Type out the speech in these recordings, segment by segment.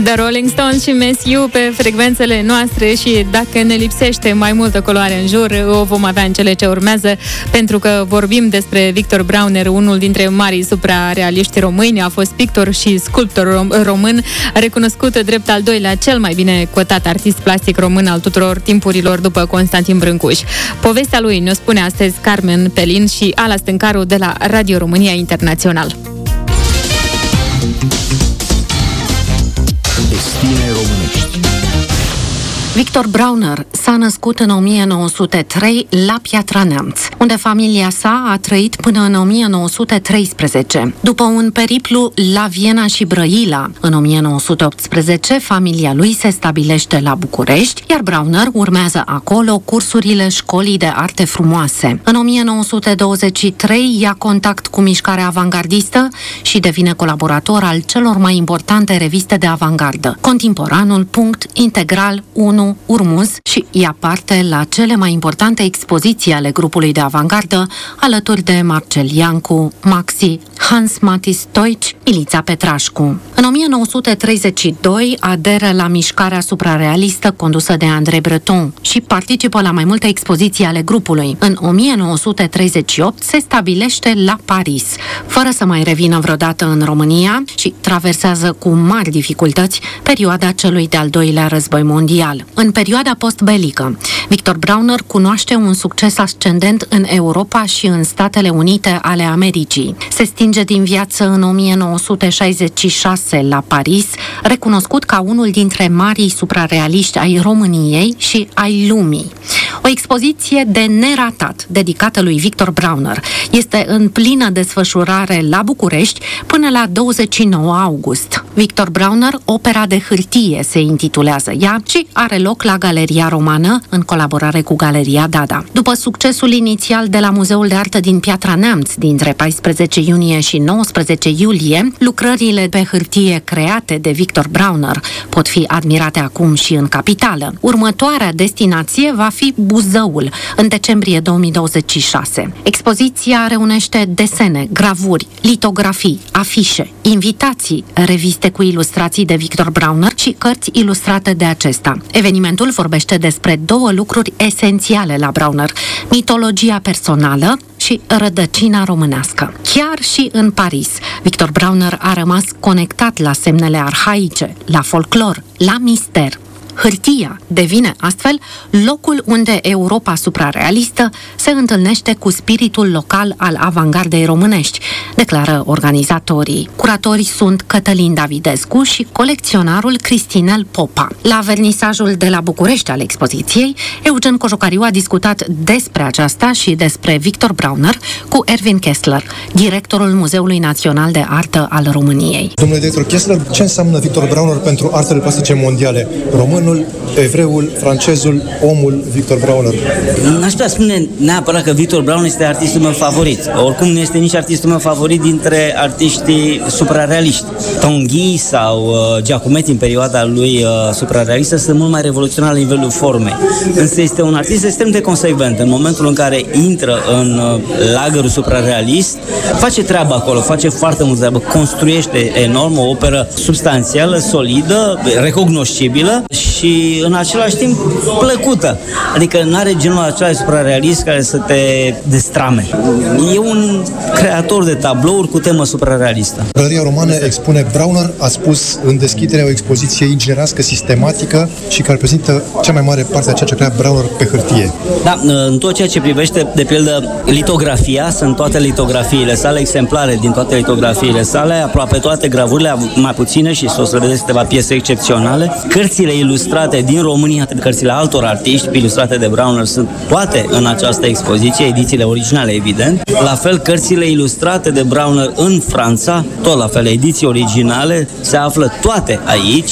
The Rolling Stones și Miss You pe frecvențele noastre și dacă ne lipsește mai multă coloare în jur, o vom avea în cele ce urmează, pentru că vorbim despre Victor Brauner, unul dintre marii suprarealiști români, a fost pictor și sculptor român, recunoscut drept al doilea cel mai bine cotat artist plastic român al tuturor timpurilor după Constantin Brâncuș. Povestea lui ne-o spune astăzi Carmen Pelin și Ala Stâncaru de la Radio România Internațional. Destine românești. Victor Brauner s-a născut în 1903 la Piatra Neamț, unde familia sa a trăit până în 1913. După un periplu la Viena și Brăila, în 1918, familia lui se stabilește la București, iar Brauner urmează acolo cursurile Școlii de Arte Frumoase. În 1923 ia contact cu mișcarea avangardistă și devine colaborator al celor mai importante reviste de avangardă, Contemporanul, Punct, Integral, 1, Urmuz, și ia parte la cele mai importante expoziții ale grupului de avangardă, alături de Marcel Iancu, Maxi, Hans Matis Stoici, Ilița Petrașcu. În 1932 aderă la mișcarea suprarealistă condusă de André Breton și participă la mai multe expoziții ale grupului. În 1938 se stabilește la Paris, fără să mai revină vreodată în România, și traversează cu mari dificultăți perioada celui de-al doilea război mondial. În perioada postbelică, Victor Brauner cunoaște un succes ascendent în Europa și în Statele Unite ale Americii. Se stinge din viață în 1966 la Paris, recunoscut ca unul dintre marii suprarealiști ai României și ai lumii. O expoziție de neratat dedicată lui Victor Brauner este în plină desfășurare la București până la 29 august. Victor Brauner, opera de hârtie se intitulează ea și are loc la Galeria Romană, în colaborare cu Galeria Dada. După succesul inițial de la Muzeul de Artă din Piatra Neamț dintre 14 iunie și 19 iulie, lucrările pe hârtie create de Victor Brauner pot fi admirate acum și în capitală. Următoarea destinație va fi Buzăul, în decembrie 2026. Expoziția reunește desene, gravuri, litografii, afișe, invitații, reviste cu ilustrații de Victor Brauner și cărți ilustrate de acesta. Evenimentul vorbește despre două lucruri esențiale la Brauner: mitologia personală și rădăcina românească. Chiar și în Paris, Victor Brauner a rămas conectat la semnele arhaice, la folclor, la mister. Hârtia devine astfel locul unde Europa suprarealistă se întâlnește cu spiritul local al avangardei românești, declară organizatorii. Curatorii sunt Cătălin Davidescu și colecționarul Cristinel Popa. La vernisajul de la București al expoziției, Eugen Cojocariu a discutat despre aceasta și despre Victor Brauner cu Erwin Kessler, directorul Muzeului Național de Artă al României. Domnule director Kessler, ce înseamnă Victor Brauner pentru artele plastice mondiale? Românul, evreul, francezul, omul Victor Brauner. N-aș putea spune neapărat că Victor Brauner este artistul meu favorit. Oricum nu este nici artistul meu favorit dintre artiștii suprarealiști. Tanguy sau Giacometti în perioada lui suprarealistă sunt mult mai revoluționar la nivelul formei. Însă este un artist extrem de consecvent. În momentul în care intră în lagărul suprarealist, face treaba acolo, face foarte mult treabă, construiește enorm o operă substanțială, solidă, recognoscibilă și în același timp plăcută. Adică nu are genul acela suprarealist care să te destrame. E un creator de tablouri cu temă suprarealistă. Galeria Romană expune Brauner, a spus în deschidere, o expoziție inginerească, sistematică și care prezintă cea mai mare parte a ceea ce crea Brauner pe hârtie. Da, în tot ceea ce privește, de pildă, litografia, sunt toate litografiile sale, exemplare din toate litografiile sale, aproape toate gravurile, mai puține și o să vedeți câteva piese excepționale. Cărțile ilustrate din România, cărțile altor artiști ilustrate de Brauner sunt toate în această expoziție, edițiile originale, evident. La fel, cărțile ilustrate de Brauner în Franța, tot la fel, ediții originale, se află toate aici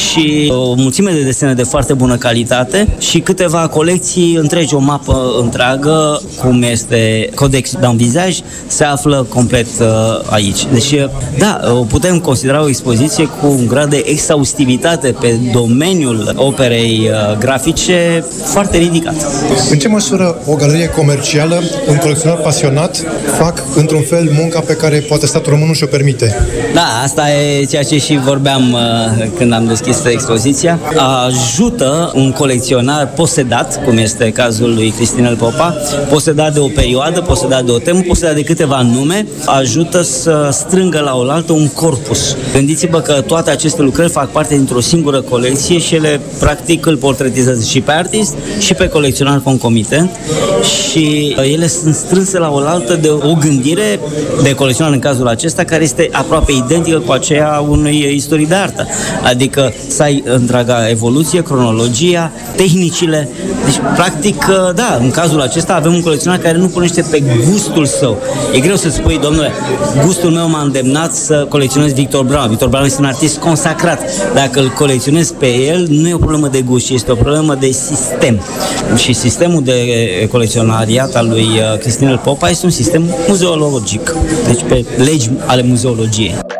și o mulțime de desene de foarte bună calitate și câteva colecții întregi, o mapă întreagă, cum este Codex d'un Visage, se află complet aici. Deci, da, o putem considera o expoziție cu un grad de exhaustivitate pe domeniul nivelul operei grafice foarte ridicat. În ce măsură o galerie comercială, un colecționar pasionat, fac într-un fel munca pe care poate statul român nu și-o permite? Da, asta e ceea ce și vorbeam când am deschis expoziția. Ajută un colecționar posedat, cum este cazul lui Cristinel Popa, posedat de o perioadă, posedat de o temă, posedat de câteva nume, ajută să strângă la oaltă un corpus. Gândiți-vă că toate aceste lucrări fac parte dintr-o singură colecție și ele practic îl portretizează și pe artist și pe colecționar concomitent și ele sunt strânse la oaltă de o gândire de colecționar în cazul acesta care este aproape identică cu aceea unui istoric de artă. Adică să ai întreaga evoluție, cronologia, tehnicile. Deci, practic, da, în cazul acesta avem un colecționar care nu punește pe gustul său. E greu să spui, domnule, gustul meu m-a îndemnat să colecționez Victor Brown. Victor Brown este un artist consacrat. Dacă îl colecționez pe el, nu e o problemă de gust, ci este o problemă de sistem. Și sistemul de colecționariat al lui Cristinel Popa este un sistem muzeologic. Deci pe legi ale muzeologiei.